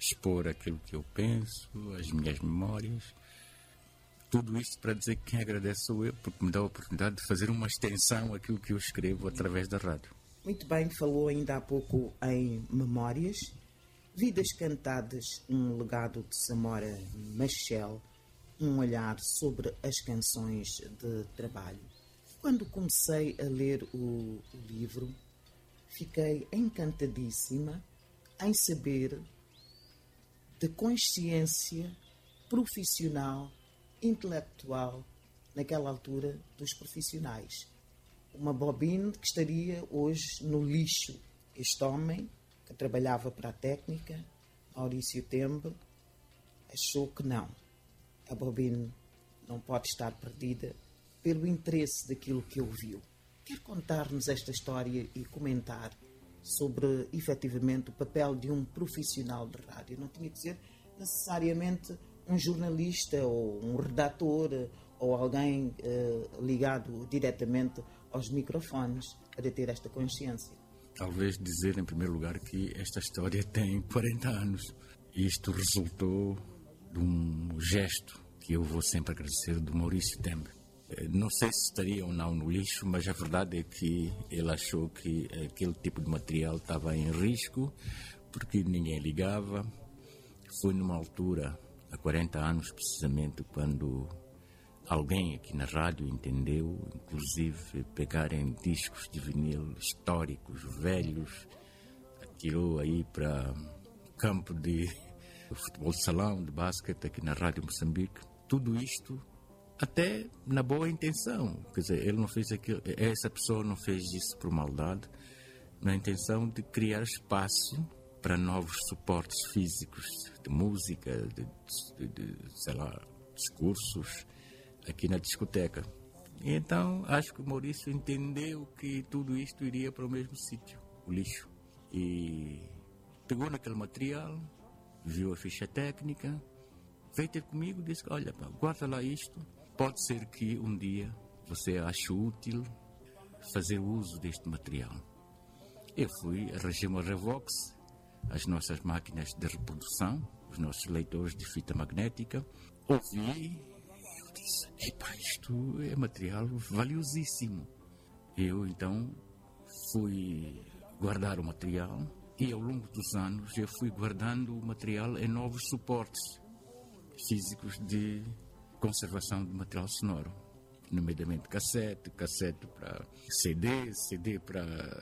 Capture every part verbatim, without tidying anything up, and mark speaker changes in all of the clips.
Speaker 1: expor aquilo que eu penso, as minhas memórias. Tudo isto para dizer que quem agradece sou eu, porque me dá a oportunidade de fazer uma extensão àquilo que eu escrevo através da rádio.
Speaker 2: Muito bem, falou ainda há pouco em memórias. Vidas Cantadas, um legado de Samora Machel, um olhar sobre as canções de trabalho. Quando comecei a ler o, o livro, fiquei encantadíssima em saber da consciência profissional, intelectual, naquela altura, dos profissionais. Uma bobine que estaria hoje no lixo. Este homem, que trabalhava para a técnica, Maurício Tembe, achou que não. A bobine não pode estar perdida pelo interesse daquilo que ouviu. Quer contar-nos esta história e comentar sobre, efetivamente, o papel de um profissional de rádio? Não tinha que ser necessariamente um jornalista ou um redator ou alguém eh, ligado diretamente aos microfones para ter esta consciência.
Speaker 1: Talvez dizer, em primeiro lugar, que esta história tem quarenta anos. Isto resultou de um gesto que eu vou sempre agradecer do Maurício Tembe. Não sei se estaria ou não no lixo, mas a verdade é que ele achou que aquele tipo de material estava em risco, porque ninguém ligava. Foi numa altura, há quarenta anos precisamente, quando alguém aqui na rádio entendeu, inclusive, pegarem discos de vinil históricos, velhos, atirou aí para o campo de futebol de salão, de basquete, aqui na Rádio Moçambique. Tudo isto até na boa intenção. Quer dizer, ele não fez aquilo, essa pessoa não fez isso por maldade, na intenção de criar espaço para novos suportes físicos de música, de, de, de sei lá, discursos aqui na discoteca. E então acho que o Maurício entendeu que tudo isto iria para o mesmo sítio, o lixo. E pegou naquele material, viu a ficha técnica, veio ter comigo e disse: olha, pá, guarda lá isto, pode ser que um dia você ache útil fazer uso deste material. Eu fui, arranjei uma Revox, as nossas máquinas de reprodução, os nossos leitores de fita magnética, ouvi. Epá, isto é material valiosíssimo. Eu então fui guardar o material e ao longo dos anos eu fui guardando o material em novos suportes físicos de conservação de material sonoro, nomeadamente cassete, cassete para C D, C D para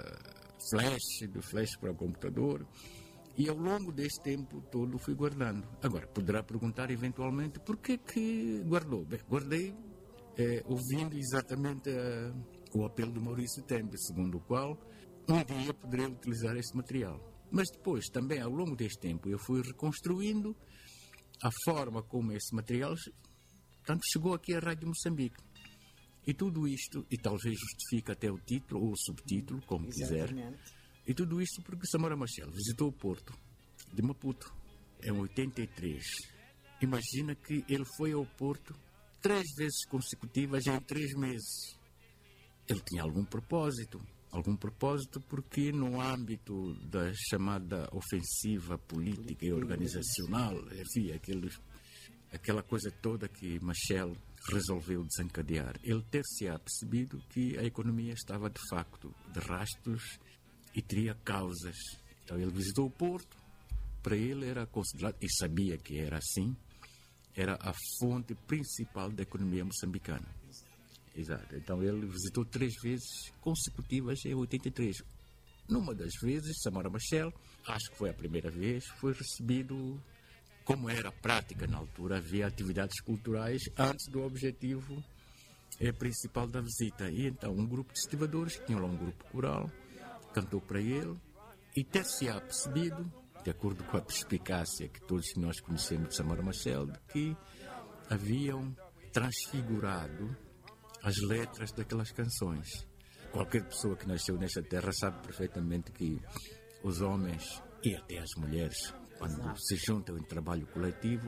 Speaker 1: flash, de flash para computador. E ao longo deste tempo todo fui guardando. Agora, poderá perguntar eventualmente por que que guardou? Bem, guardei eh, ouvindo exatamente eh, o apelo do Maurício Tembe, segundo o qual um dia poderei utilizar este material. Mas depois, também ao longo deste tempo, eu fui reconstruindo a forma como esse material, portanto, chegou aqui à Rádio Moçambique. E tudo isto, e talvez justifique até o título ou o subtítulo, como quiser. E tudo isto porque Samora Machel visitou o Porto de Maputo em oitenta e três. Imagina que ele foi ao Porto três vezes consecutivas em três meses. Ele tinha algum propósito. Algum propósito porque no âmbito da chamada ofensiva política e organizacional, enfim, aqueles, aquela coisa toda que Machel resolveu desencadear, ele ter-se-á percebido que a economia estava de facto de rastros e teria causas. Então ele visitou o Porto, para ele era considerado, e sabia que era assim, era a fonte principal da economia moçambicana. Exato. Então ele visitou três vezes consecutivas em oitenta e três. Numa das vezes, Samora Machel, acho que foi a primeira vez, foi recebido, como era a prática na altura, havia atividades culturais antes do objetivo eh, principal da visita. E então um grupo de estivadores, que tinha lá um grupo coral, cantou para ele e ter-se-á percebido, de acordo com a perspicácia que todos nós conhecemos de Samora Machel, de que haviam transfigurado as letras daquelas canções. Qualquer pessoa que nasceu nesta terra sabe perfeitamente que os homens e até as mulheres, quando Exato. se juntam em trabalho coletivo,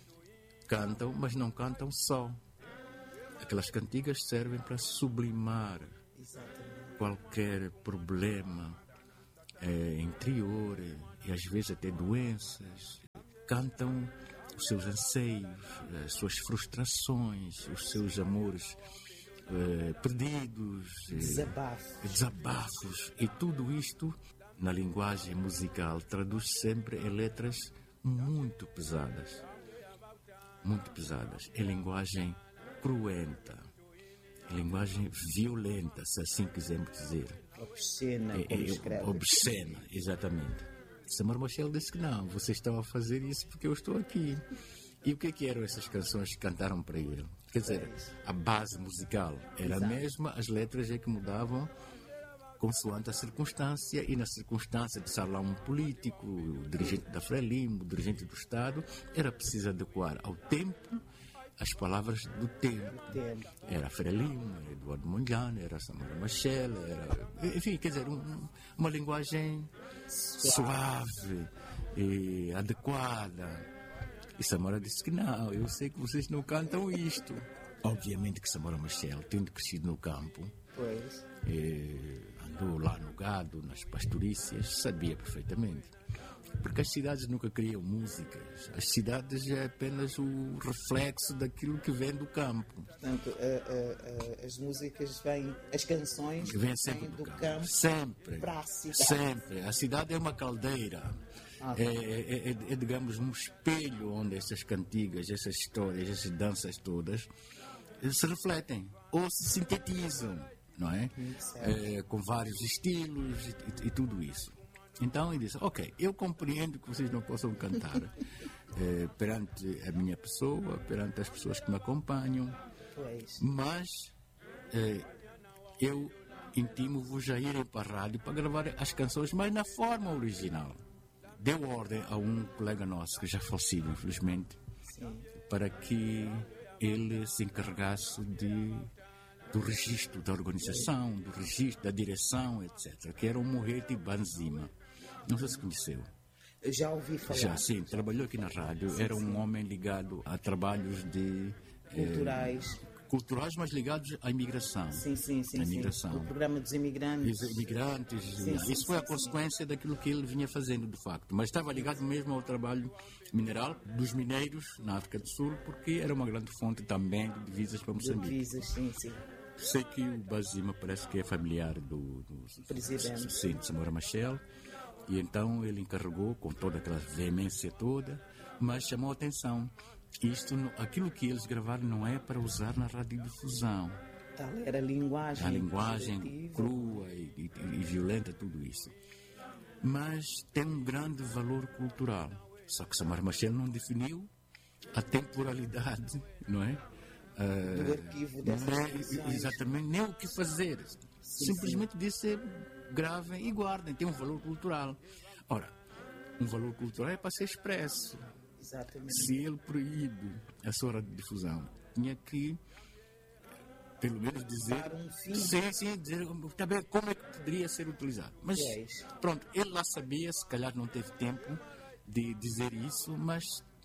Speaker 1: cantam, mas não cantam só. Aquelas cantigas servem para sublimar Exatamente. qualquer problema é, interior e às vezes até doenças, cantam os seus anseios, as suas frustrações, os seus amores eh, perdidos,
Speaker 2: Desabafos.
Speaker 1: eh, desabafos. E tudo isto, na linguagem musical, traduz sempre em letras muito pesadas. Muito pesadas. É linguagem cruenta. É linguagem violenta, se assim quisermos dizer.
Speaker 2: Obscena,
Speaker 1: É,
Speaker 2: como
Speaker 1: é,
Speaker 2: escreve.
Speaker 1: obscena, exatamente. Samar Machel disse que não, vocês estão a fazer isso porque eu estou aqui. E o que é que eram essas canções que cantaram para ele? Quer dizer, a base musical era a
Speaker 2: Exato.
Speaker 1: mesma, as letras é que mudavam consoante a circunstância, e na circunstância de estar lá um político, o dirigente da Frelimo, o dirigente do Estado, era preciso adequar ao tempo as palavras do tempo.
Speaker 2: Tempo.
Speaker 1: Era Frelimo, era Eduardo Mondlane, era Samara Machel, era... Enfim, quer dizer, um- uma linguagem suave e adequada. E Samara disse que não, eu sei que vocês não cantam isto. Obviamente que Samara Machel, tendo crescido no campo,
Speaker 2: Pois.
Speaker 1: eh, andou lá no gado, nas pastorícias, sabia perfeitamente. Porque as cidades nunca criam músicas. As cidades é apenas o reflexo daquilo que vem do campo.
Speaker 2: Portanto, a- a- a- as músicas vêm, as canções
Speaker 1: Que vem sempre
Speaker 2: vêm
Speaker 1: do,
Speaker 2: do
Speaker 1: campo.
Speaker 2: campo
Speaker 1: Sempre.
Speaker 2: para a cidade.
Speaker 1: Sempre. A cidade é uma caldeira.
Speaker 2: Ah,
Speaker 1: É, é- é- é, digamos, um espelho onde essas cantigas, essas histórias, essas danças todas eh, se refletem ou se sintetizam, não é?
Speaker 2: certo.
Speaker 1: Eh, com vários estilos e, e- e tudo isso. Então ele disse, ok, eu compreendo que vocês não possam cantar eh, perante a minha pessoa, perante as pessoas que me acompanham,
Speaker 2: Pois.
Speaker 1: mas eh, eu intimo-vos a irem para a rádio para gravar as canções, mas na forma original. Deu ordem a um colega nosso, que já falecido, infelizmente,
Speaker 2: Sim.
Speaker 1: para que ele se encarregasse de, do registro da organização, do registro da direção, etcétera, que era o Morrete Banzima. Não sei se conheceu.
Speaker 2: Eu já ouvi falar.
Speaker 1: Já, sim, trabalhou aqui na rádio, era um homem ligado a trabalhos de... eh,
Speaker 2: Culturais.
Speaker 1: culturais, mas ligados à imigração.
Speaker 2: Sim, sim, sim.
Speaker 1: A
Speaker 2: sim.
Speaker 1: imigração.
Speaker 2: O programa dos imigrantes.
Speaker 1: Os imigrantes,
Speaker 2: Sim,
Speaker 1: isso
Speaker 2: sim,
Speaker 1: foi a
Speaker 2: sim,
Speaker 1: consequência daquilo que ele vinha fazendo, de facto. Mas estava ligado mesmo ao trabalho mineral dos mineiros na África do Sul, porque era uma grande fonte também de divisas para
Speaker 2: De
Speaker 1: Moçambique.
Speaker 2: visas, sim, sim.
Speaker 1: Sei que o Bazima parece que é familiar do, do
Speaker 2: Presidente.
Speaker 1: Sim, de Samora Machel, e então ele encarregou com toda aquela veemência toda, mas chamou a atenção. Isto, não- aquilo que eles gravaram não é para usar na radiodifusão.
Speaker 2: Tal era a linguagem.
Speaker 1: A linguagem
Speaker 2: positiva.
Speaker 1: crua e, e- e violenta, tudo isso. Mas tem um grande valor cultural. Só que Samara Machel não definiu a temporalidade, não é? Ah,
Speaker 2: Do arquivo dessas
Speaker 1: nem-
Speaker 2: canções.
Speaker 1: exatamente, nem o que fazer. Simplesmente disse gravem e guardem, tem um valor cultural. Ora, um valor cultural é para ser expresso.
Speaker 2: Exatamente.
Speaker 1: Se ele proíbe a sua radiodifusão, tinha que, pelo menos, dizer.
Speaker 2: Dar um fim.
Speaker 1: Sim, sim, dizer também como é que poderia ser utilizado. Mas,
Speaker 2: Pois.
Speaker 1: pronto, ele lá sabia, se calhar não teve tempo de dizer isso, mas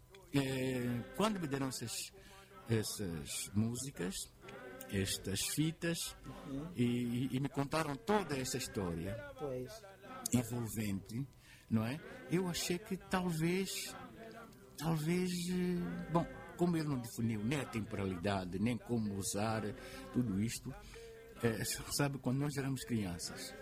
Speaker 1: eh, quando me deram essas, essas músicas, estas fitas, e, e- e me contaram toda essa história
Speaker 2: Pois.
Speaker 1: envolvente, não é? Eu achei que talvez, talvez, eh, bom, como ele não definiu nem a temporalidade, nem como usar tudo isto, eh, sabe, quando nós éramos crianças,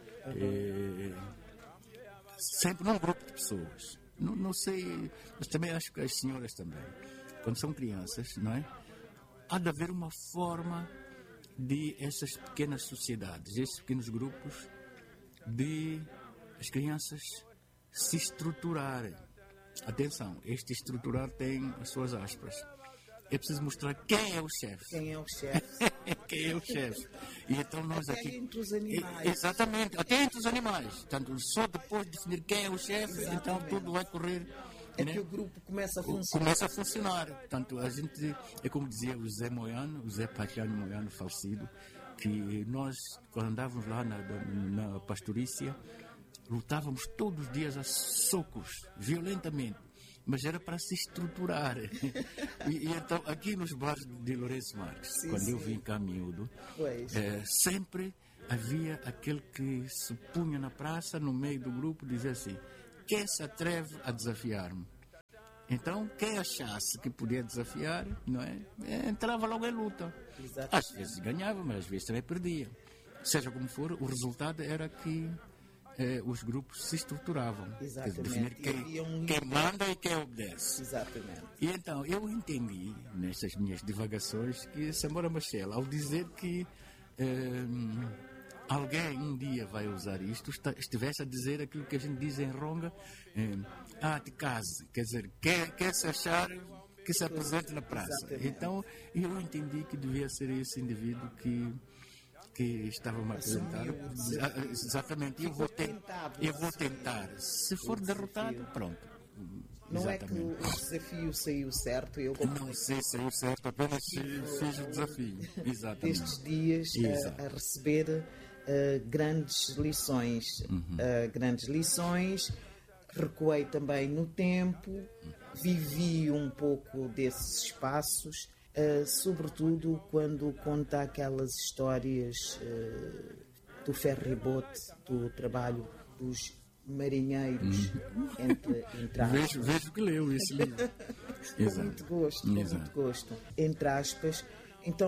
Speaker 1: eh, sempre num grupo de pessoas, não, não sei, mas também acho que as senhoras também, quando são crianças, não é? Há de haver uma forma de essas pequenas sociedades, esses pequenos grupos, de as crianças se estruturarem. Atenção, este estruturar tem as suas aspas. É preciso mostrar quem é o chefe.
Speaker 2: Quem é o chefe?
Speaker 1: Quem é o chefe. E então nós
Speaker 2: Até
Speaker 1: aqui.
Speaker 2: entre os animais.
Speaker 1: E- Exatamente, até entre os animais. Portanto, só depois de definir quem é o chefe, então
Speaker 2: Exatamente.
Speaker 1: tudo vai correr.
Speaker 2: É
Speaker 1: né?
Speaker 2: que o grupo começa a funcionar.
Speaker 1: Começa a funcionar. Portanto, a gente, é como dizia o Zé Moiano, o Zé Patriano Moiano falecido, que nós, quando andávamos lá na, na, na pastorícia, lutávamos todos os dias a socos, violentamente. Mas era para se estruturar. E, e então, aqui nos bares de Lourenço Marques,
Speaker 2: Sim,
Speaker 1: quando eu
Speaker 2: sim.
Speaker 1: vim cá miúdo,
Speaker 2: Pois.
Speaker 1: eh, sempre havia aquele que se punha na praça, no meio do grupo, e dizia assim: quem se atreve a desafiar-me? Então, quem achasse que podia desafiar, não é? É, entrava logo em luta.
Speaker 2: Exatamente.
Speaker 1: Às vezes ganhava, mas às vezes também perdia. Seja como for, o resultado era que eh, os grupos se estruturavam.
Speaker 2: Exatamente.
Speaker 1: Definir quem, um... quem manda e quem obedece.
Speaker 2: Exatamente.
Speaker 1: E então, eu entendi, nestas minhas divagações, que Samora Machel, ao dizer que eh, alguém um dia vai usar isto, está, estivesse a dizer aquilo que a gente diz em Ronga, eh, ah, te case, quer dizer, quer, quer se achar que se apresente na praça. Exatamente. Então, eu entendi que devia ser esse indivíduo que que estava a apresentar. Exatamente, eu vou, tentar, eu vou tentar. Se for derrotado, pronto.
Speaker 2: Não é que o desafio saiu certo, eu
Speaker 1: não sei se saiu certo, apenas fiz o desafio. Exatamente.
Speaker 2: Estes dias a, a receber uh, grandes lições, uhum. uh, grandes lições, recuei também no tempo, vivi um pouco desses espaços. Uh, sobretudo quando conta aquelas histórias uh, do ferryboat, do trabalho dos marinheiros, hum. entre, entre aspas.
Speaker 1: Vejo, vejo que leu esse livro.
Speaker 2: Com muito gosto, com Exato. muito gosto. Entre aspas. Então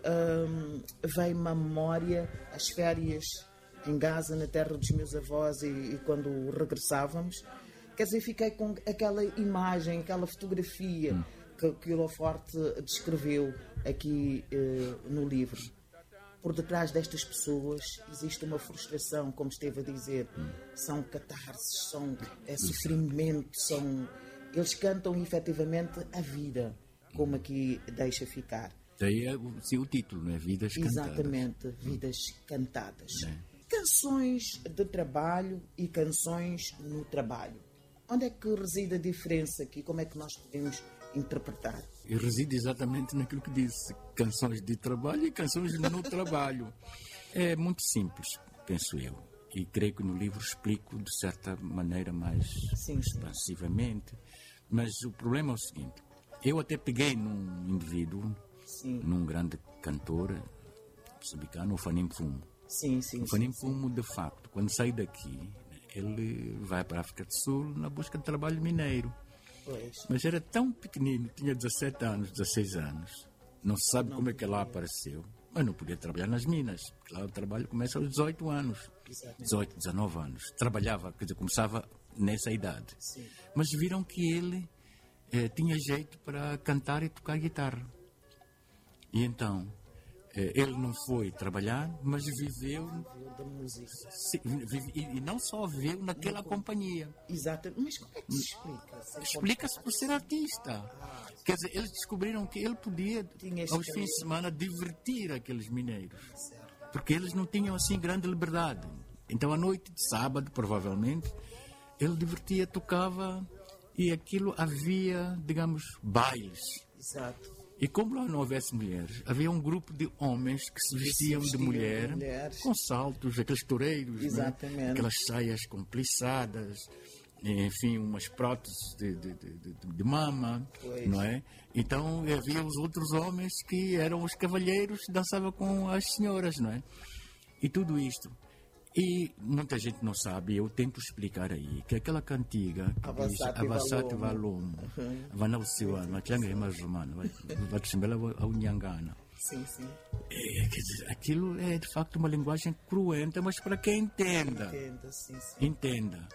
Speaker 2: um, veio-me à memória as férias em Gaza, na terra dos meus avós, e, e quando regressávamos, quer dizer, fiquei com aquela imagem, aquela fotografia hum. que, que o Loforte descreveu aqui uh, no livro. Por detrás destas pessoas existe uma frustração, como esteve a dizer. Hum. São catarses, são é, sofrimento, são... Eles cantam efetivamente a vida, como aqui deixa ficar.
Speaker 1: Daí é o, sim, o título, não é? Vidas Cantadas.
Speaker 2: Exatamente, Vidas Cantadas. É. Canções de trabalho e canções no trabalho. Onde é que reside a diferença aqui? Como é que nós podemos interpretar?
Speaker 1: E reside exatamente naquilo que disse, canções de trabalho e canções no trabalho. É muito simples, penso eu, e creio que no livro explico de certa maneira mais sim, expansivamente, sim. Mas o problema é o seguinte, eu até peguei num indivíduo, sim. num grande cantor moçambicano, o Fanim Fumo.
Speaker 2: Sim, sim,
Speaker 1: o Fanim Fumo, de facto, quando sai daqui, ele vai para a África do Sul na busca de trabalho mineiro.
Speaker 2: Pois.
Speaker 1: Mas era tão pequenino, tinha dezassete anos, dezesseis anos. Não se sabe não como é que lá apareceu. Mas não podia trabalhar nas minas. Porque lá o trabalho começa aos dezoito anos. Exatamente. dezoito, dezenove anos. Trabalhava, quer dizer, começava nessa idade.
Speaker 2: Sim.
Speaker 1: Mas viram que ele eh, tinha jeito para cantar e tocar guitarra. E então, eh, ele não foi trabalhar, mas viveu...
Speaker 2: Viveu da música.
Speaker 1: Sim, vive, e, e não só viveu naquela não, companhia.
Speaker 2: Exato. Mas como é que se explica?
Speaker 1: Explica-se por ser artista. Ah, quer dizer, eles descobriram que ele podia, aos fins de semana, divertir aqueles mineiros. Certo. Porque eles não tinham, assim, grande liberdade. Então, à noite de sábado, provavelmente, ele divertia, tocava, e aquilo havia, digamos, bailes.
Speaker 2: Exato.
Speaker 1: E como lá não houvesse mulheres, havia um grupo de homens que se vestiam, se vestiam de mulher,
Speaker 2: mulheres.
Speaker 1: Com saltos, aqueles toureiros,
Speaker 2: exatamente.
Speaker 1: Né? Aquelas saias compliçadas, enfim, umas próteses de, de, de, de, de mama, pois. Não é? Então havia os outros homens que eram os cavalheiros que dançavam com as senhoras, não é? E tudo isto. E muita gente não sabe, eu tento explicar aí, que aquela cantiga que diz Avasati Valomo, Vanausiwana, Tlanga Remazumana, Vatshimbela Aunyangana.
Speaker 2: Sim, sim.
Speaker 1: É, quer dizer, aquilo é de facto uma linguagem cruenta, mas para quem entenda.
Speaker 2: Entenda, sim, sim.
Speaker 1: Entenda.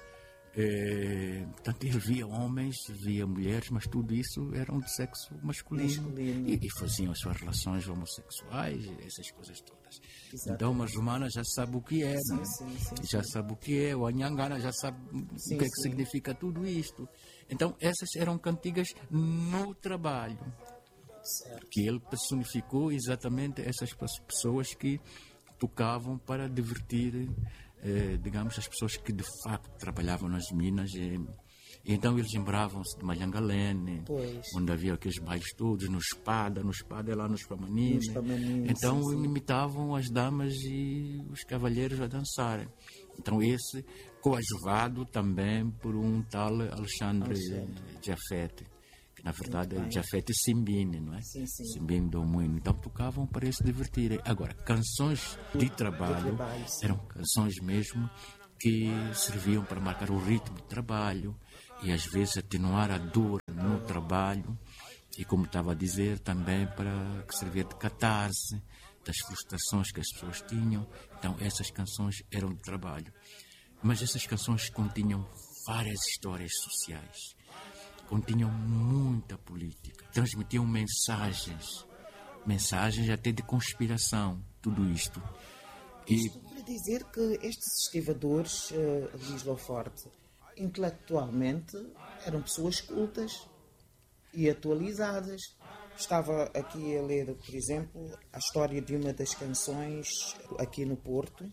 Speaker 1: É, portanto, ele via homens, via mulheres, mas tudo isso eram de sexo masculino,
Speaker 2: masculino.
Speaker 1: E, e faziam as suas relações homossexuais, essas coisas todas.
Speaker 2: Exatamente.
Speaker 1: Então, uma Jumana já sabe o que é,
Speaker 2: sim,
Speaker 1: né?
Speaker 2: sim, sim,
Speaker 1: já
Speaker 2: sim.
Speaker 1: sabe o que é, o Anhangana já sabe
Speaker 2: sim,
Speaker 1: o que é que
Speaker 2: sim.
Speaker 1: significa tudo isto. Então, essas eram cantigas no trabalho,
Speaker 2: certo.
Speaker 1: Que ele personificou exatamente essas pessoas que tocavam para divertir, eh, digamos, as pessoas que de facto trabalhavam nas minas. E, e então eles lembravam-se de Malhangalene, onde havia aqueles bailes todos, no Espada, no Espada é lá nos Pamanines. Então sim, sim. imitavam as damas e os cavalheiros a dançarem. Então esse coadjuvado também por um tal Alexandre Jafete, que na verdade é Jafete Simbine, não é?
Speaker 2: Sim, sim.
Speaker 1: Simbine do Moinho. Então tocavam para se divertirem. Agora, canções de trabalho, de trabalho eram canções mesmo que serviam para marcar o ritmo de trabalho e às vezes atenuar a dor, no trabalho e, como estava a dizer, também para que servia de catarse das frustrações que as pessoas tinham. Então essas canções eram de trabalho. Mas essas canções continham várias histórias sociais, continham muita política, transmitiam mensagens, mensagens até de conspiração, tudo isto. E
Speaker 2: Isto para dizer que estes estivadores, uh, diz Loforte, intelectualmente eram pessoas cultas e atualizadas. Estava aqui a ler, por exemplo, a história de uma das canções aqui no Porto,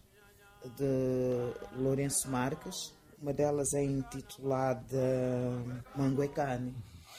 Speaker 2: de Lourenço Marques. Uma delas é intitulada Manguecane.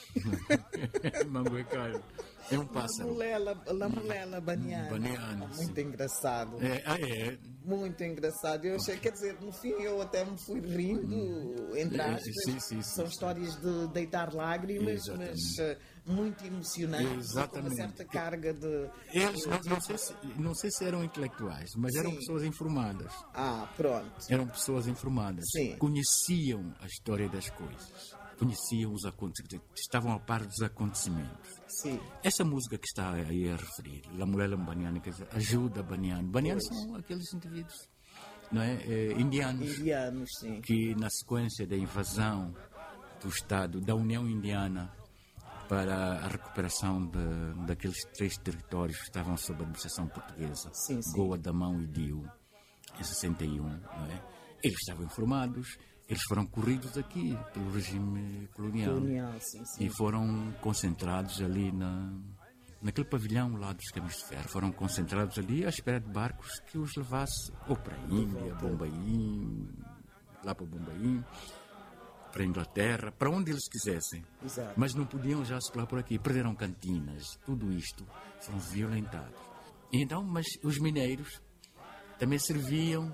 Speaker 1: Manguecane. É um pássaro.
Speaker 2: La Mulela Baniana.
Speaker 1: Baniana,
Speaker 2: muito
Speaker 1: sim.
Speaker 2: engraçado.
Speaker 1: É, ah, é.
Speaker 2: Muito engraçado. Eu achei, quer dizer, no fim eu até me fui rindo, entre aspas.
Speaker 1: Sim, sim, sim,
Speaker 2: São
Speaker 1: sim.
Speaker 2: histórias de deitar lágrimas,
Speaker 1: Exatamente.
Speaker 2: mas uh, muito emocionantes, com uma certa carga de...
Speaker 1: Eles, não, não, sei se, não sei se eram intelectuais, mas eram
Speaker 2: Sim.
Speaker 1: pessoas informadas.
Speaker 2: Ah, pronto.
Speaker 1: Eram pessoas informadas.
Speaker 2: Sim.
Speaker 1: Conheciam a história das coisas. Conheciam os acontecimentos. Estavam a par dos acontecimentos.
Speaker 2: Sim.
Speaker 1: Essa música que está aí a referir, La Mulela Baniana, quer dizer, ajuda Baniano. Banianos são aqueles indivíduos, não é? Eh, indianos,
Speaker 2: Indianos, sim.
Speaker 1: que na sequência da invasão do Estado, da União Indiana, para a recuperação de, daqueles três territórios que estavam sob administração portuguesa,
Speaker 2: Sim, sim.
Speaker 1: Goa, Damão e Dio, em sessenta e um, não é? Eles estavam informados, eles foram corridos aqui pelo regime colonial,
Speaker 2: Colonial, sim, sim.
Speaker 1: e foram concentrados ali na, naquele pavilhão lá dos Caminhos de Ferro. Foram concentrados ali à espera de barcos que os levasse ou para a Índia, Bombaim, lá para Bombaim, para a Inglaterra, para onde eles quisessem.
Speaker 2: Exato.
Speaker 1: Mas não podiam já circular por aqui. Perderam cantinas, tudo isto. Foram violentados. E então, mas os mineiros também serviam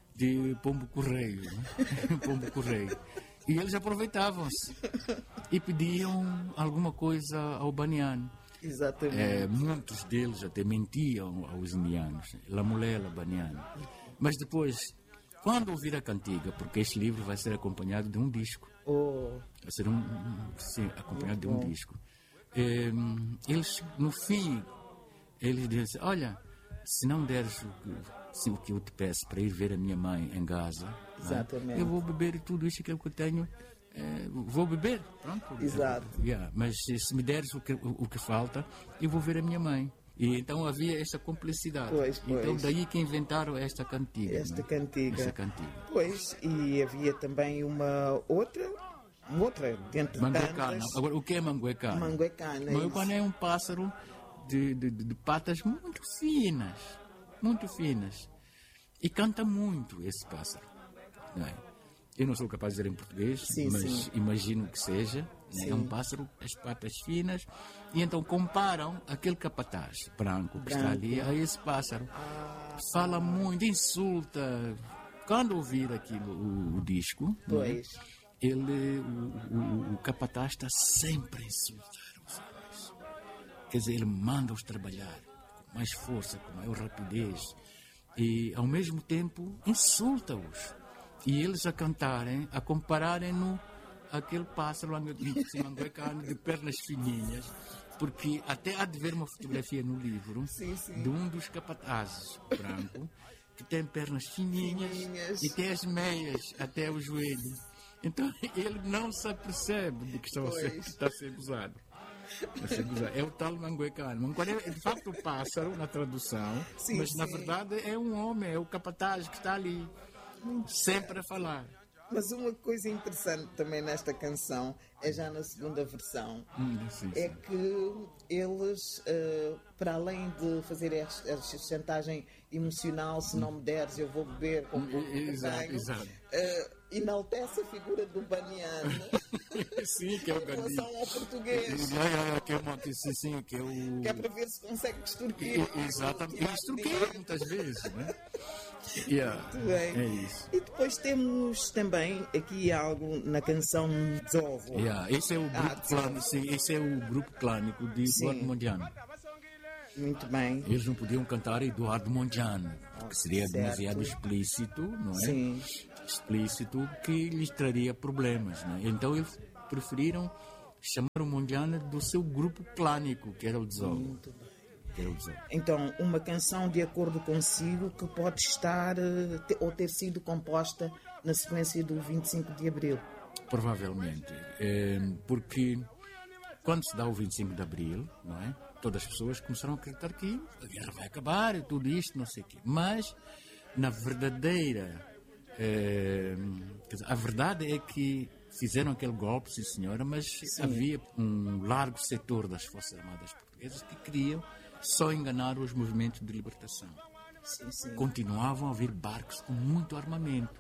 Speaker 1: de pombo-correio. Né? Pombo-correio. E eles aproveitavam-se e pediam alguma coisa ao baniano.
Speaker 2: Exatamente.
Speaker 1: É, muitos deles até mentiam aos indianos. La Mulela Baniana. Mas depois, quando ouvir a cantiga, porque este livro vai ser acompanhado de um disco.
Speaker 2: Oh,
Speaker 1: Vai ser um, sim, acompanhado de um
Speaker 2: bom.
Speaker 1: disco. É, eles, no fim, eles dizem, olha, se não deres o que, se, o que eu te peço para ir ver a minha mãe em Gaza, né,
Speaker 2: Exatamente.
Speaker 1: eu vou beber tudo isto que eu tenho, é, vou beber, pronto.
Speaker 2: Exato.
Speaker 1: Yeah, mas se, se me deres o que, o, o que falta, eu vou ver a minha mãe. E então havia esta cumplicidade.
Speaker 2: Pois, pois.
Speaker 1: Então daí que inventaram esta cantiga.
Speaker 2: esta
Speaker 1: né?
Speaker 2: cantiga.
Speaker 1: Esta cantiga.
Speaker 2: Pois, e havia também uma outra, uma outra, dentro de
Speaker 1: Manguecana.
Speaker 2: tantas.
Speaker 1: Agora, o que é manguecana?
Speaker 2: Manguecana.
Speaker 1: Manguecana é um pássaro de, de, de patas muito finas, muito finas. E canta muito esse pássaro. Não é? Eu não sou capaz de dizer em português,
Speaker 2: Sim,
Speaker 1: mas
Speaker 2: sim.
Speaker 1: imagino que seja. Né?
Speaker 2: Sim.
Speaker 1: É um pássaro, as patas finas. E então comparam aquele capataz branco que está ali a esse pássaro. Fala muito, insulta. Quando ouvir aquilo, o, o disco, não é?
Speaker 2: Pois.
Speaker 1: ele, o, o, o capataz está sempre a insultar os homens. Quer dizer, ele manda-os trabalhar com mais força, com maior rapidez. E, ao mesmo tempo, insulta-os. E eles a cantarem, a compararem-no àquele pássaro manguecano de pernas fininhas, porque até há de ver uma fotografia no livro
Speaker 2: Sim, sim.
Speaker 1: de um dos capatazes branco que tem pernas fininhas,
Speaker 2: Fininhas.
Speaker 1: e tem as meias até o joelho. Então ele não se apercebe de que está a ser,
Speaker 2: Pois.
Speaker 1: que está a ser gozado. Está a ser gozado. É o tal manguecano. Manguecano é de facto o pássaro na tradução,
Speaker 2: Sim,
Speaker 1: mas na
Speaker 2: sim.
Speaker 1: verdade é um homem, é o capataz que está ali, sempre a falar.
Speaker 2: Mas uma coisa interessante também nesta canção, é já na segunda versão,
Speaker 1: Hum, sim,
Speaker 2: é
Speaker 1: sim.
Speaker 2: que eles, eh, para além de fazer esta chantagem emocional, se não me deres eu vou beber com o pouco que
Speaker 1: Exato,
Speaker 2: tenho,
Speaker 1: exato.
Speaker 2: eh, enaltece a figura do baniano
Speaker 1: Sim, que é o
Speaker 2: em
Speaker 1: Gandhi.
Speaker 2: relação ao português,
Speaker 1: É, é, é, que é uma, que, sim, sim, que é o...
Speaker 2: que é para ver se consegue extorquir.
Speaker 1: E- Exatamente. E extorquir muitas vezes, né? Yeah,
Speaker 2: Muito bem.
Speaker 1: é isso.
Speaker 2: E depois temos também aqui algo na canção Zovo.
Speaker 1: Yeah, esse é o grupo
Speaker 2: Ah, sim.
Speaker 1: clânico, sim, esse é o grupo clânico de
Speaker 2: Sim.
Speaker 1: Eduardo Mondlane.
Speaker 2: Muito bem.
Speaker 1: Eles não podiam cantar Eduardo Mondlane, porque seria
Speaker 2: certo.
Speaker 1: demasiado explícito, não é?
Speaker 2: Sim.
Speaker 1: Explícito, que lhes traria problemas, né? Então eles preferiram chamar o moçambicana do seu grupo clânico, que era o Dzou. Que era o Dzou.
Speaker 2: Então, uma canção de acordo consigo que pode estar eh, te- ou ter sido composta na sequência do vinte e cinco de Abril.
Speaker 1: Provavelmente. É, porque quando se dá o vinte e cinco de Abril, não é? Todas as pessoas começaram a acreditar que a guerra vai acabar e tudo isto, não sei o quê. Mas, na verdadeira... é, quer dizer, a verdade é que fizeram aquele golpe, sim senhora, mas
Speaker 2: Sim.
Speaker 1: havia um largo setor das Forças Armadas Portuguesas que queriam só enganar os movimentos de libertação.
Speaker 2: Sim, sim.
Speaker 1: Continuavam a vir barcos com muito armamento.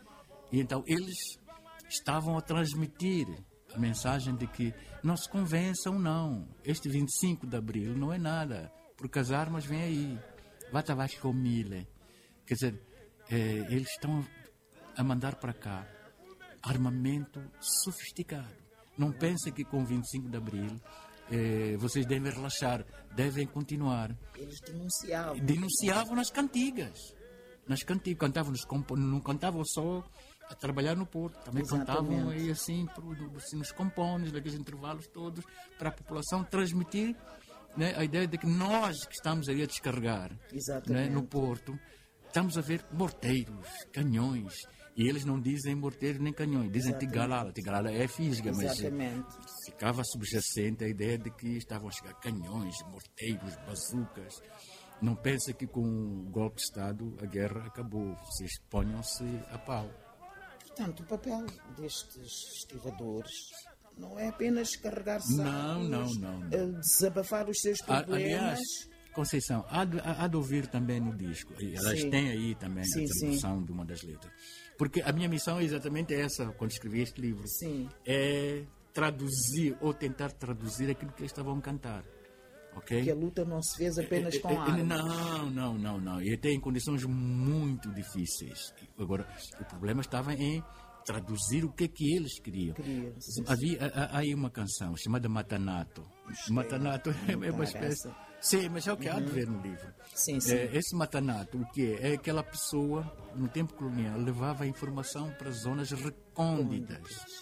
Speaker 1: E então eles estavam a transmitir a mensagem de que não se convençam, não. Este vinte e cinco de Abril não é nada, porque as armas vêm aí. Vata vai com mille. Quer dizer, eh, eles estão a mandar para cá armamento sofisticado. Não pensem que com vinte e cinco de Abril eh, vocês devem relaxar, devem continuar.
Speaker 2: Eles denunciavam.
Speaker 1: Denunciavam nas cantigas. Nas cantigas, cantavam nos compo- não cantavam só a trabalhar no Porto, também
Speaker 2: Exatamente.
Speaker 1: cantavam aí assim, pro- do- assim, nos compones, naqueles intervalos todos, para a população transmitir, né, a ideia de que nós que estamos aí a descarregar, né,
Speaker 2: Exatamente.
Speaker 1: no Porto, estamos a ver morteiros, canhões, e eles não dizem morteiros nem canhões, dizem
Speaker 2: Exatamente.
Speaker 1: tigalala. Tigalala é fisga, mas
Speaker 2: Exatamente.
Speaker 1: ficava subjacente a ideia de que estavam a chegar canhões, morteiros, bazucas. Não pensa que com o golpe de Estado a guerra acabou. Vocês ponham-se a pau.
Speaker 2: Portanto, o papel destes estivadores não é apenas carregar sacos,
Speaker 1: Não, não, não, não.
Speaker 2: eh, desabafar os seus
Speaker 1: A-
Speaker 2: problemas.
Speaker 1: Aliás, Conceição, há de, há de ouvir também no disco. E elas
Speaker 2: Sim.
Speaker 1: têm aí também
Speaker 2: Sim,
Speaker 1: a tradução de uma das letras. Porque a minha missão é exatamente essa, quando escrevi este livro.
Speaker 2: Sim.
Speaker 1: É traduzir ou tentar traduzir aquilo que eles estavam a cantar. Ok?
Speaker 2: Que a luta não se fez apenas com
Speaker 1: É, é,
Speaker 2: armas.
Speaker 1: Não, não, não, não. E até em condições muito difíceis. Agora, o problema estava em traduzir o que é que eles queriam.
Speaker 2: Queriam, sim,
Speaker 1: Havia há- há aí uma canção chamada Matanato. Matanato é, é uma
Speaker 2: Cantar
Speaker 1: espécie.
Speaker 2: essa.
Speaker 1: Sim, mas é o que há de ver no livro.
Speaker 2: Sim, sim.
Speaker 1: É, esse Matanato, o que é? É aquela pessoa, no tempo colonial, levava a informação para zonas recônditas.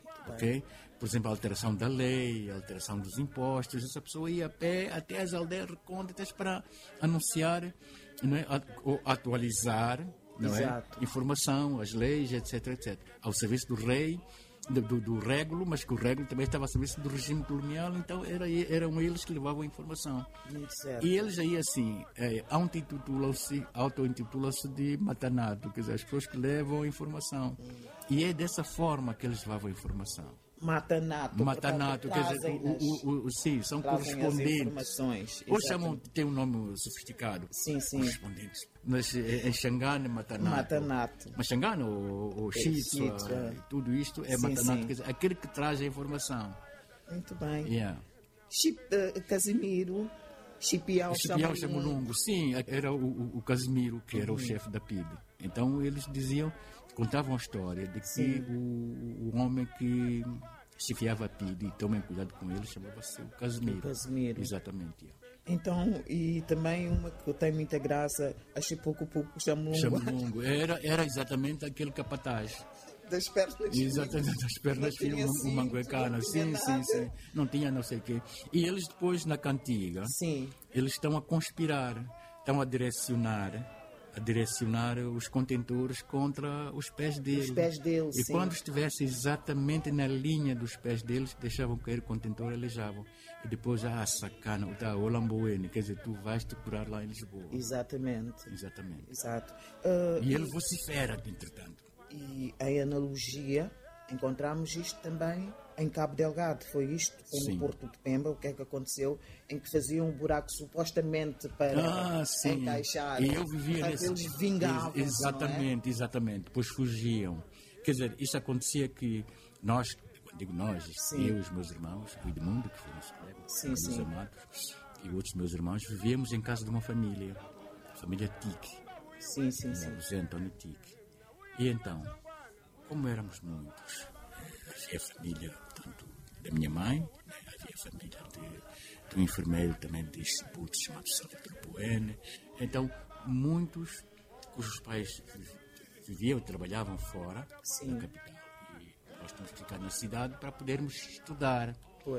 Speaker 1: Ok? Por exemplo, a alteração da lei, a alteração dos impostos. Essa pessoa ia a pé até as aldeias recônditas para anunciar, não é? A- ou atualizar, não é?
Speaker 2: Exato.
Speaker 1: Informação, as leis, etc, etcétera. Ao serviço do rei, do, do, do régulo, mas que o régulo também estava ao serviço do regime colonial, então era, eram eles que levavam a informação.
Speaker 2: Muito certo.
Speaker 1: E eles aí assim, é, auto-intitulam-se auto-intitulam-se de matanato, quer dizer, as pessoas que levam a informação. E é dessa forma que eles levavam a informação.
Speaker 2: Matanato.
Speaker 1: Matanato,
Speaker 2: portanto,
Speaker 1: quer dizer,
Speaker 2: trazem-nas-
Speaker 1: o, o, o, sim, são
Speaker 2: trazem as
Speaker 1: correspondentes.
Speaker 2: informações.
Speaker 1: Ou
Speaker 2: Exatamente.
Speaker 1: chamam, tem um nome sofisticado.
Speaker 2: Sim, sim.
Speaker 1: Correspondentes. Mas é, é Xangana, Matanato.
Speaker 2: Matanato.
Speaker 1: Mas Xangana, ou, ou Shitsua,
Speaker 2: Shitsua.
Speaker 1: tudo isto é
Speaker 2: Sim,
Speaker 1: Matanato,
Speaker 2: sim.
Speaker 1: quer dizer, aquele que traz a informação.
Speaker 2: Muito bem.
Speaker 1: Yeah.
Speaker 2: Chip, eh, Casimiro, Chipiao
Speaker 1: Chipiao
Speaker 2: Chamulungo.
Speaker 1: Chamulungo, sim, era o, o, o Casimiro, que era o chefe da P I B. Então eles diziam, contavam a história de que
Speaker 2: Sim.
Speaker 1: o, o homem que chefiava a P I B, e tomem cuidado com ele, chamava-se o Casimiro.
Speaker 2: O Casimiro.
Speaker 1: Exatamente. Yeah.
Speaker 2: Então, e também uma que tem muita graça, achei pouco pouco Chamulungo.
Speaker 1: Chamulungo, era, era exatamente aquele capataz.
Speaker 2: Das pernas.
Speaker 1: Exatamente, das pernas
Speaker 2: Não tinha
Speaker 1: filho, um
Speaker 2: cinto,
Speaker 1: manguecana,
Speaker 2: não tinha
Speaker 1: sim, sim,
Speaker 2: nada.
Speaker 1: sim. Não tinha não sei o quê. E eles depois, na cantiga,
Speaker 2: Sim.
Speaker 1: eles estão a conspirar, estão a direcionar, a direcionar os contentores contra os pés deles.
Speaker 2: Os pés deles,
Speaker 1: E
Speaker 2: sim.
Speaker 1: quando estivesse exatamente na linha dos pés deles, deixavam cair o contentor e alejavam. E depois, ah, sacana, tá, o Lamboene, quer dizer, tu vais te curar lá em Lisboa.
Speaker 2: Exatamente.
Speaker 1: Exatamente.
Speaker 2: Exato. Ah,
Speaker 1: E ele vocifera, entretanto.
Speaker 2: E em analogia, encontramos isto também em Cabo Delgado. Foi isto, foi
Speaker 1: Sim.
Speaker 2: no Porto de Pemba, o que é que aconteceu, em que faziam um buraco supostamente para
Speaker 1: Ah, sim.
Speaker 2: encaixar.
Speaker 1: E eu vivia
Speaker 2: Portanto,
Speaker 1: nesse...
Speaker 2: eles vingavam.
Speaker 1: Ex- Exatamente, exatamente. Depois fugiam. Quer dizer, isso acontecia que nós, quando digo nós,
Speaker 2: Sim.
Speaker 1: eu e os meus irmãos, o Edmundo, que foi nosso colega,
Speaker 2: Sim,
Speaker 1: os
Speaker 2: sim.
Speaker 1: amados, e outros meus irmãos, vivíamos em casa de uma família, a família Tique,
Speaker 2: Sim, sim, sim.
Speaker 1: né, José Antônio Tique. E então, como éramos muitos, havia a família, portanto, da minha mãe, né, havia a família de, de um enfermeiro também de Chibuto, chamado Salvador Bueno. Então, muitos cujos pais vi- viviam e trabalhavam fora
Speaker 2: Sim.
Speaker 1: da capital. E nós tínhamos que ficar na cidade para podermos estudar.
Speaker 2: Pois.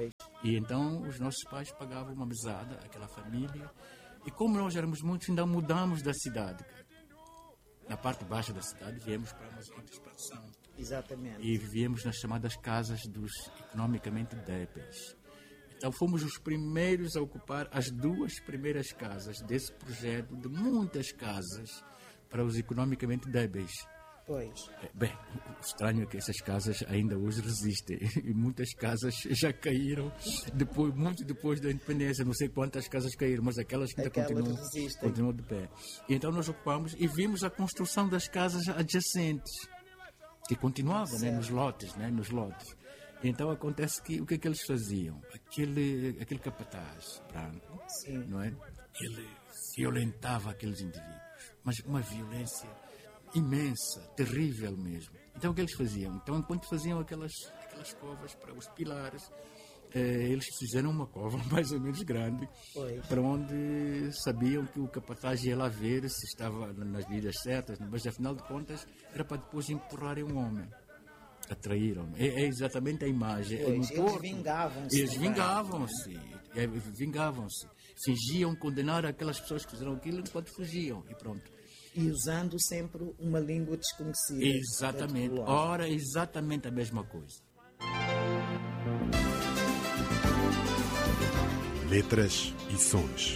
Speaker 1: E então os nossos pais pagavam uma mesada, aquela família. E como nós éramos muitos, ainda mudamos da cidade. Na parte baixa da cidade, viemos para uma zona de expansão.
Speaker 2: Exatamente.
Speaker 1: E vivíamos nas chamadas casas dos economicamente débeis. Então fomos os primeiros a ocupar as duas primeiras casas desse projeto de muitas casas para os economicamente débeis.
Speaker 2: Pois.
Speaker 1: Bem, o estranho é que essas casas ainda hoje resistem e muitas casas já caíram depois, muito depois da independência. Não sei quantas casas caíram, mas aquelas que ainda
Speaker 2: Aquelas
Speaker 1: continuam,
Speaker 2: resistem.
Speaker 1: continuam de pé. E então nós ocupamos e vimos a construção das casas adjacentes, que continuava, né, nos lotes, né, nos lotes. Então acontece que o que é que eles faziam? Aquele, aquele capataz branco,
Speaker 2: Sim.
Speaker 1: não é? Ele violentava aqueles indivíduos, mas uma violência imensa, terrível mesmo. Então o que eles faziam? Então enquanto faziam aquelas, aquelas covas para os pilares, eh, eles fizeram uma cova mais ou menos grande,
Speaker 2: Pois.
Speaker 1: para onde sabiam que o capataz ia lá ver se estava nas medidas certas, mas afinal de contas era para depois empurrarem um homem. Atraíram. É, é exatamente a imagem. É no
Speaker 2: Pois, eles
Speaker 1: Porto.
Speaker 2: vingavam-se
Speaker 1: Eles
Speaker 2: também.
Speaker 1: vingavam-se. É, vingavam-se. Fingiam condenar aquelas pessoas que fizeram aquilo enquanto fugiam. E pronto.
Speaker 2: E usando sempre uma língua desconhecida.
Speaker 1: Exatamente.
Speaker 2: Portanto,
Speaker 1: Ora, exatamente a mesma coisa.
Speaker 3: Letras e sons.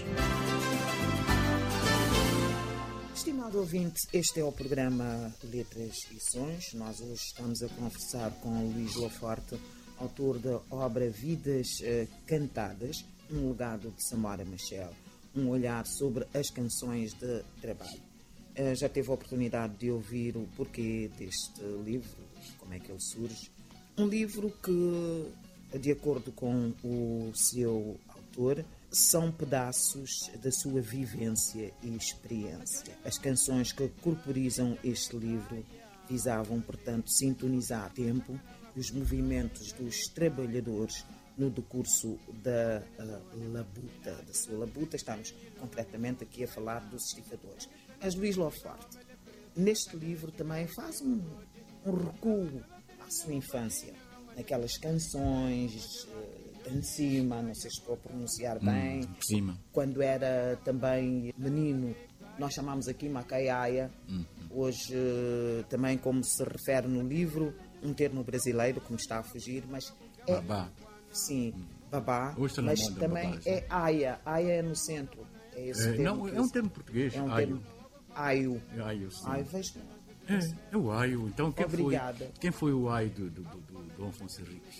Speaker 2: Estimado ouvinte, este é o programa Letras e Sons. Nós hoje estamos a conversar com Luís Laforte, autor da obra Vidas eh, Cantadas, um legado de Samora Machel, um olhar sobre as canções de trabalho. Eh, já teve a oportunidade de ouvir o porquê deste livro, como é que ele surge. Um livro que, de acordo com o seu autor, são pedaços da sua vivência e experiência. As canções que corporizam este livro visavam, portanto, sintonizar o tempo e os movimentos dos trabalhadores no decurso da uh, labuta, da sua labuta. Estamos concretamente aqui a falar dos estivadores. Mas Luís Laforte, neste livro também faz um, um recuo à sua infância, naquelas canções uh, de cima, não sei se estou a pronunciar bem,
Speaker 1: Hum, cima.
Speaker 2: quando era também menino, nós chamámos aqui Macaiaia,
Speaker 1: Uhum.
Speaker 2: hoje uh, também como se refere no livro, um termo brasileiro que me está a fugir, mas é,
Speaker 1: Babá.
Speaker 2: sim, babá,
Speaker 1: Hoje está na
Speaker 2: mas
Speaker 1: moda,
Speaker 2: também
Speaker 1: babá, sim.
Speaker 2: é aia, aia é no centro, é esse
Speaker 1: É,
Speaker 2: termo
Speaker 1: não,
Speaker 2: que
Speaker 1: é um
Speaker 2: usa.
Speaker 1: termo português.
Speaker 2: É um
Speaker 1: aio.
Speaker 2: termo aio,
Speaker 1: É aio, sim.
Speaker 2: ai, vejo.
Speaker 1: É, é o aio. Então quem
Speaker 2: Obrigada.
Speaker 1: foi, quem foi o aio do, do, do, do Dom Afonso Henriques?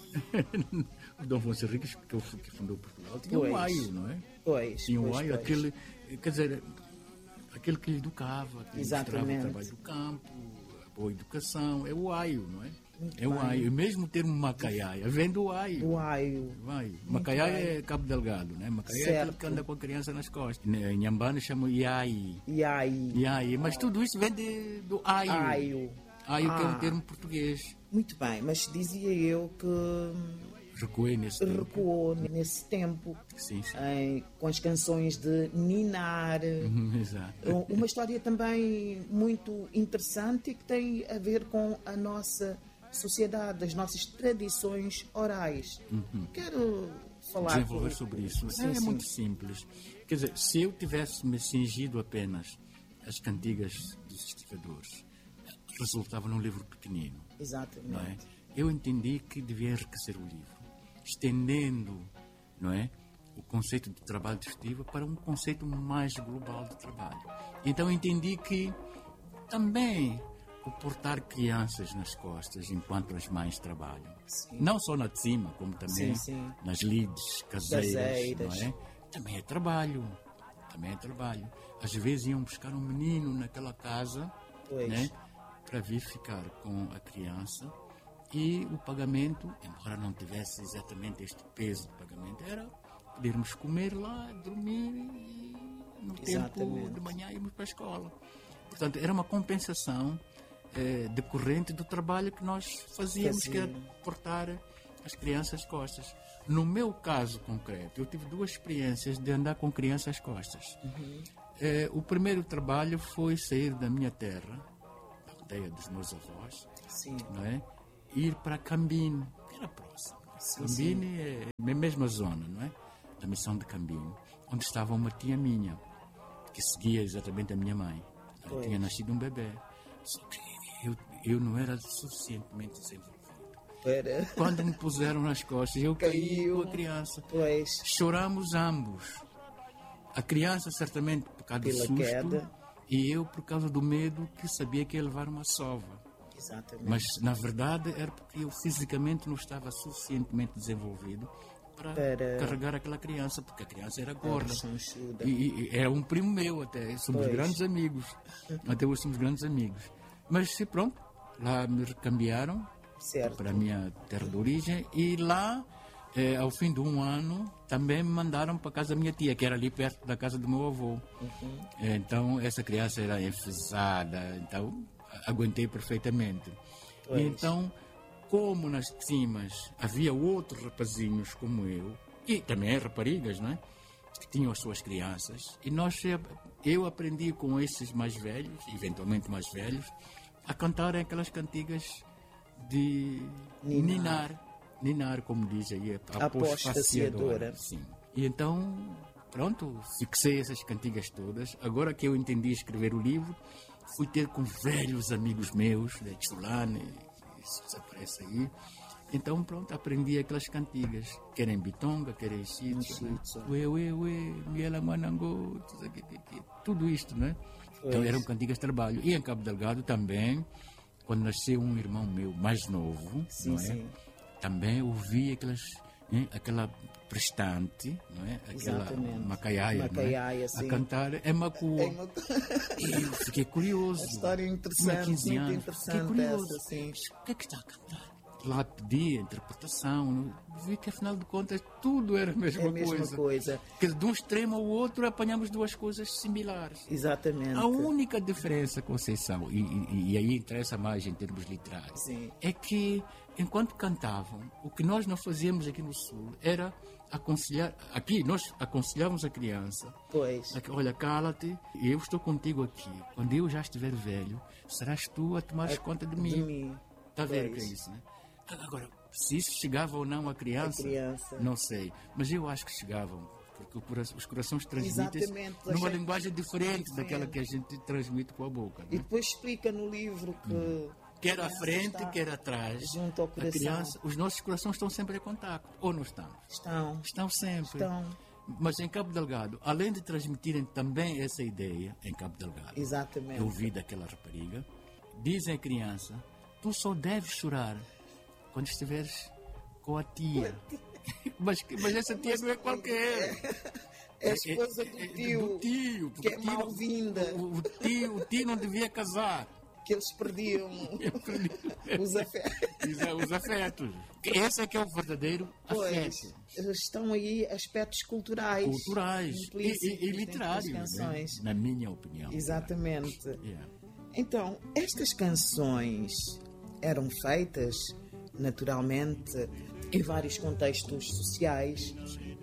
Speaker 1: O Dom Afonso Henriques, que, que fundou Portugal, tinha
Speaker 2: Pois.
Speaker 1: um aio, não é?
Speaker 2: Pois,
Speaker 1: Tinha um
Speaker 2: pois,
Speaker 1: aio,
Speaker 2: pois.
Speaker 1: aquele, quer dizer, aquele que lhe educava, que lhe mostrava o
Speaker 2: Exatamente.
Speaker 1: trabalho do campo, a boa educação, é o aio, não é?
Speaker 2: Muito
Speaker 1: é o
Speaker 2: bem.
Speaker 1: aio. E mesmo o termo macaiaia vem do aio.
Speaker 2: Do aio.
Speaker 1: O aio. Macaiaia é Cabo Delgado, né? Macaiaia é aquele
Speaker 2: Certo.
Speaker 1: que anda com a criança nas costas. Em Nhambane chamam Iai.
Speaker 2: E aí?
Speaker 1: Iai. Mas tudo isso vem de, do aio.
Speaker 2: Aio.
Speaker 1: Aio que é
Speaker 2: Ah.
Speaker 1: um termo português.
Speaker 2: Muito bem, mas dizia eu que hum,
Speaker 1: Recuei nesse tempo.
Speaker 2: recuou nesse tempo
Speaker 1: Sim, sim.
Speaker 2: em- com as canções de Ninar.
Speaker 1: Uhum, exato.
Speaker 2: Uma história também muito interessante e que tem a ver com a nossa sociedade, as nossas tradições orais. Quero falar
Speaker 1: Uhum. Desenvolver
Speaker 2: por-
Speaker 1: sobre isso.
Speaker 2: Sim,
Speaker 1: é
Speaker 2: sim.
Speaker 1: muito simples. Quer dizer, se eu tivesse me cingido apenas às cantigas dos estivadores, resultava num livro pequenino.
Speaker 2: Exatamente.
Speaker 1: Não é? Eu entendi que devia enriquecer o livro, estendendo, não é, o conceito de trabalho festivo para um conceito mais global de trabalho. Então entendi que também o portar crianças nas costas enquanto as mães trabalham,
Speaker 2: Sim.
Speaker 1: não só na de cima, como também
Speaker 2: Sim, sim.
Speaker 1: nas lides caseiras,
Speaker 2: Caseiras.
Speaker 1: não é? Também é trabalho, também é trabalho. Às vezes iam buscar um menino naquela casa,
Speaker 2: Pois.
Speaker 1: né, para vir ficar com a criança, e o pagamento, embora não tivesse exatamente este peso de pagamento, era podermos comer lá, dormir e no tempo
Speaker 2: Exatamente.
Speaker 1: de manhã irmos para a escola. Portanto, era uma compensação eh, decorrente do trabalho que nós fazíamos, que era
Speaker 2: Fazia.
Speaker 1: portar as crianças às costas. No meu caso concreto, eu tive duas experiências de andar com crianças às costas. Eh, o primeiro trabalho foi sair da minha terra, da aldeia dos meus avós,
Speaker 2: Sim.
Speaker 1: não é? Ir para Cambine, que era próximo.
Speaker 2: Sim,
Speaker 1: Cambine é na mesma zona, não é? Da Missão de Cambinho, onde estava uma tia minha, que seguia exatamente a minha mãe. Ela tinha nascido um bebê. Só que eu, eu não era suficientemente desenvolvido.
Speaker 2: Para...
Speaker 1: Quando me puseram nas costas, eu caí
Speaker 2: Caiu.
Speaker 1: com a criança.
Speaker 2: Pois.
Speaker 1: Choramos ambos. A criança, certamente, por causa do
Speaker 2: Pela
Speaker 1: susto,
Speaker 2: queda.
Speaker 1: e eu, por causa do medo, que sabia que ia levar uma sova.
Speaker 2: Exatamente.
Speaker 1: Mas, na verdade, era porque eu fisicamente não estava suficientemente desenvolvido para,
Speaker 2: Para-
Speaker 1: carregar aquela criança, porque a criança era gorda.
Speaker 2: Rechonchuda.
Speaker 1: E, e era um primo meu até, somos
Speaker 2: Pois.
Speaker 1: grandes amigos. Até hoje somos grandes amigos. Mas, sim, pronto, lá me recambiaram
Speaker 2: Certo.
Speaker 1: para a minha terra de origem e lá, eh, ao fim de um ano, também me mandaram para a casa da minha tia, que era ali perto da casa do meu avô.
Speaker 2: Uhum.
Speaker 1: Então, essa criança era enfesada, então aguentei perfeitamente.
Speaker 2: Pois.
Speaker 1: E então, como nas cimas havia outros rapazinhos como eu, e também raparigas, não é? Que tinham as suas crianças, e nós, eu aprendi com esses mais velhos, eventualmente mais velhos, a cantar aquelas cantigas de
Speaker 2: Ninar.
Speaker 1: ninar, ninar, como diz aí, a
Speaker 2: Apostaciadora.
Speaker 1: Sim. E então, pronto, fixei essas cantigas todas. Agora que eu entendi escrever o livro, fui ter com velhos amigos meus, da Chulane, isso desaparece aí. Então, pronto, aprendi aquelas cantigas, quer em Bitonga, quer em Sítio, né?
Speaker 2: Sítio.
Speaker 1: Ué, ué, ué, Miela Manangô, tudo isto, né? Então,
Speaker 2: Pois.
Speaker 1: eram cantigas de trabalho. E em Cabo Delgado também, quando nasceu um irmão meu mais novo,
Speaker 2: Sim,
Speaker 1: não é?
Speaker 2: sim.
Speaker 1: Também ouvi aquelas, hein, aquela prestante, não é? Aquela
Speaker 2: Exatamente.
Speaker 1: macaiaia,
Speaker 2: Macaiaia,
Speaker 1: não é?
Speaker 2: sim.
Speaker 1: A cantar é Macua.
Speaker 2: É uma
Speaker 1: E eu fiquei curioso.
Speaker 2: história
Speaker 1: Tinha
Speaker 2: interessante,
Speaker 1: quinze
Speaker 2: muito
Speaker 1: anos.
Speaker 2: interessante
Speaker 1: Fiquei curioso.
Speaker 2: essa, sim.
Speaker 1: O que é que está a cantar? Lá pedi a interpretação, não- vi que afinal de contas tudo era a mesma,
Speaker 2: É a mesma
Speaker 1: coisa.
Speaker 2: coisa.
Speaker 1: Que de um extremo ao outro apanhamos duas coisas similares.
Speaker 2: Exatamente.
Speaker 1: A única diferença, Conceição, e, e, e aí interessa mais em termos literários,
Speaker 2: Sim.
Speaker 1: é que enquanto cantavam, o que nós não fazíamos aqui no Sul era aconselhar. Aqui nós aconselhávamos a criança.
Speaker 2: Pois.
Speaker 1: Aqui, olha, cala-te, eu estou contigo aqui. Quando eu já estiver velho, serás tu a tomar conta de mim.
Speaker 2: De mim.
Speaker 1: Está a ver o que é
Speaker 2: Pois.
Speaker 1: isso, né? Agora, se isso chegava ou não à criança,
Speaker 2: A criança.
Speaker 1: não sei. Mas eu acho que chegavam, porque o cora- os corações transmitem
Speaker 2: Exatamente.
Speaker 1: numa
Speaker 2: Achei-
Speaker 1: linguagem diferente
Speaker 2: Diferente.
Speaker 1: daquela que a gente transmite com a boca.
Speaker 2: E
Speaker 1: Né?
Speaker 2: depois explica no livro que.
Speaker 1: Quer à
Speaker 2: a criança
Speaker 1: frente,
Speaker 2: está
Speaker 1: quer atrás.
Speaker 2: junto ao
Speaker 1: A
Speaker 2: coração.
Speaker 1: criança, os nossos corações estão sempre em contato. Ou não estão?
Speaker 2: Estão.
Speaker 1: Estão sempre.
Speaker 2: Estão.
Speaker 1: Mas em Cabo Delgado, além de transmitirem também essa ideia, em Cabo Delgado,
Speaker 2: Exatamente.
Speaker 1: eu ouvi daquela rapariga, dizem à criança, tu só deves chorar quando estiveres com a tia. mas, mas essa tia não é qualquer.
Speaker 2: É a esposa do
Speaker 1: É- é-
Speaker 2: tio.
Speaker 1: do tio,
Speaker 2: que é
Speaker 1: porque o tio-
Speaker 2: mal-vinda.
Speaker 1: O, o tio, o tio não devia casar.
Speaker 2: Que eles perdiam os afetos.
Speaker 1: Os, os afetos. Esse é que é o verdadeiro
Speaker 2: Pois.
Speaker 1: afeto.
Speaker 2: Estão aí aspectos culturais.
Speaker 1: Culturais e,
Speaker 2: implícitos
Speaker 1: e, e
Speaker 2: dentro das
Speaker 1: literários, né?
Speaker 2: canções.
Speaker 1: Na minha opinião.
Speaker 2: Exatamente.
Speaker 1: Yeah.
Speaker 2: Então, estas canções eram feitas, naturalmente, em vários contextos sociais,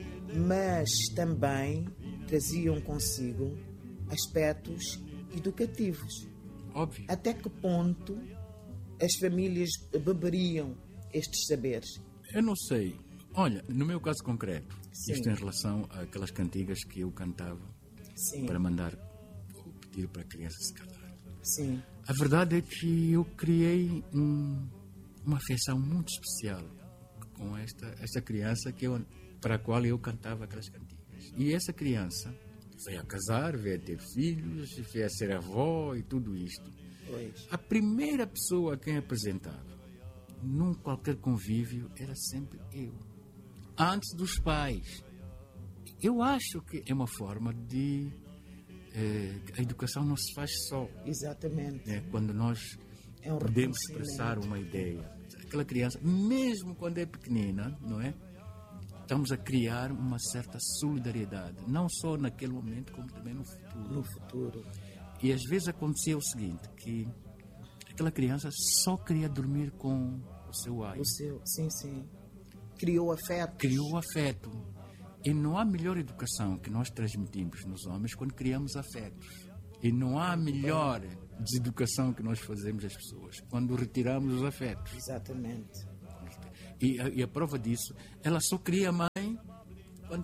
Speaker 2: mas também traziam consigo aspectos educativos.
Speaker 1: Óbvio.
Speaker 2: Até que ponto as famílias beberiam estes saberes?
Speaker 1: Eu não sei. Olha, no meu caso concreto,
Speaker 2: Sim.
Speaker 1: isto em relação àquelas cantigas que eu cantava
Speaker 2: Sim,
Speaker 1: para mandar ou pedir para a criança se calar.
Speaker 2: sim,
Speaker 1: A verdade é que eu criei um- uma afeição muito especial com esta, esta criança que eu, para a qual eu cantava aquelas cantigas. E essa criança veio a casar, veio a ter filhos, veio a ser avó e tudo isto.
Speaker 2: pois.
Speaker 1: A primeira pessoa a quem apresentava num qualquer convívio era sempre eu. Antes dos pais. Eu acho que é uma forma de... eh, a educação não se faz só.
Speaker 2: Exatamente.
Speaker 1: Né? Quando nós
Speaker 2: É um
Speaker 1: podemos
Speaker 2: reconhecimento.
Speaker 1: expressar uma ideia. Aquela criança, mesmo quando é pequenina, não é? Estamos a criar uma certa solidariedade. Não só naquele momento, como também no futuro.
Speaker 2: No futuro.
Speaker 1: E às vezes acontecia o seguinte, que aquela criança só queria dormir com o seu ai.
Speaker 2: O seu, sim, sim. Criou afeto.
Speaker 1: Criou afeto. E não há melhor educação que nós transmitimos nos homens quando criamos afetos. E não há melhor deseducação que nós fazemos às pessoas quando retiramos os afetos.
Speaker 2: Exatamente.
Speaker 1: E a, e a prova disso, ela só queria mais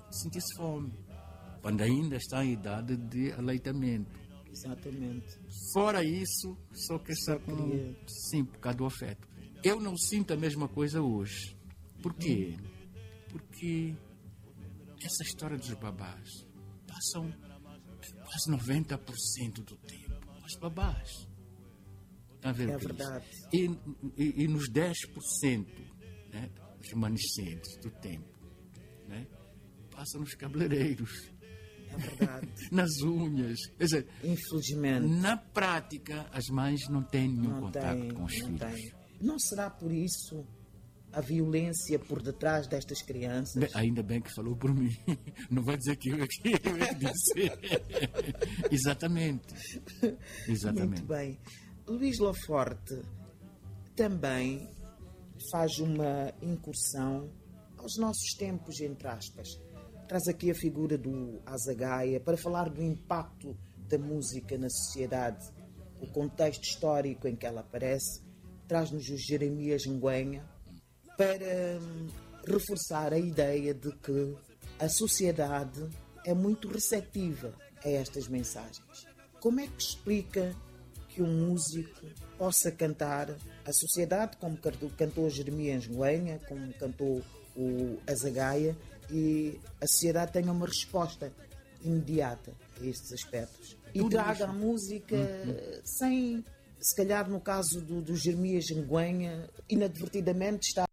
Speaker 1: sentisse fome, quando ainda está em idade de aleitamento.
Speaker 2: Exatamente.
Speaker 1: Fora isso, só que
Speaker 2: Só
Speaker 1: com,
Speaker 2: queria-
Speaker 1: sim, por causa do afeto. Eu não sinto a mesma coisa hoje. Por quê? Porque essa história dos babás passam quase noventa por cento do tempo com os babás. Está a ver
Speaker 2: É
Speaker 1: o que
Speaker 2: verdade.
Speaker 1: isso? E, e, e nos dez por cento, né, os remanescentes do tempo, né, passam nos cabeleireiros,
Speaker 2: É verdade.
Speaker 1: nas unhas. Quer dizer,
Speaker 2: Infelizmente.
Speaker 1: na prática, as mães não têm nenhum
Speaker 2: Não
Speaker 1: contato
Speaker 2: tem,
Speaker 1: com os
Speaker 2: não
Speaker 1: filhos.
Speaker 2: tem. Não será por isso a violência por detrás destas crianças?
Speaker 1: Bem, ainda bem que falou por mim. Não vai dizer que eu é que eu é que disse. Exatamente. Exatamente.
Speaker 2: Muito bem. Luís Laforte também faz uma incursão aos nossos tempos, entre aspas. Traz aqui a figura do Azagaia para falar do impacto da música na sociedade, o contexto histórico em que ela aparece. Traz-nos o Jeremias Nguenha para hum, reforçar a ideia de que a sociedade é muito receptiva a estas mensagens. Como é que explica que um músico possa cantar a sociedade, como cantou Jeremias Nguenha, como cantou o Azagaia, e a sociedade tenha uma resposta imediata a estes aspectos? E
Speaker 1: Tudo
Speaker 2: traga
Speaker 1: isso.
Speaker 2: a música sem, se calhar no caso do, do Jeremias Nguenha, inadvertidamente está